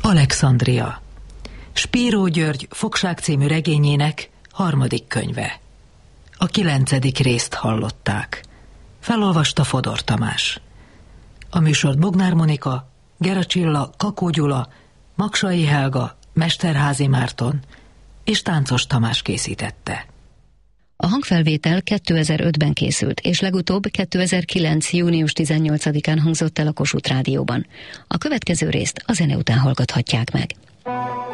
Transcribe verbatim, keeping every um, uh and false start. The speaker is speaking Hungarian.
Alexandria. Spíró György Fogság című regényének harmadik könyve. A kilencedik részt hallották. Felolvasta Fodor Tamás. A műsort Bognár Monika, Gera Csilla, Kakó Gyula, Maksai Helga, Mesterházy Márton és Táncos Tamás készítette. A hangfelvétel kétezer-ötben készült, és legutóbb kétezer-kilenc. június tizennyolcadikán hangzott el a Kossuth Rádióban. A következő részt a zene után hallgathatják meg.